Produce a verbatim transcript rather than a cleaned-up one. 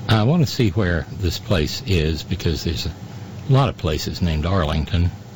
I want to see where this place is because there's a lot of places named Arlington.